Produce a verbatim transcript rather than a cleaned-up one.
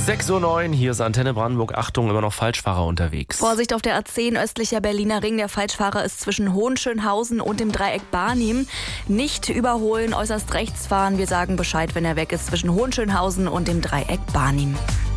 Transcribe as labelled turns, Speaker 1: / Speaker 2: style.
Speaker 1: sechs Uhr neun, hier ist Antenne Brandenburg. Achtung, immer noch Falschfahrer unterwegs.
Speaker 2: Vorsicht auf der A zehn, östlicher Berliner Ring. Der Falschfahrer ist zwischen Hohenschönhausen und dem Dreieck Barnim. Nicht überholen, äußerst rechts fahren. Wir sagen Bescheid, wenn er weg ist, zwischen Hohenschönhausen und dem Dreieck Barnim.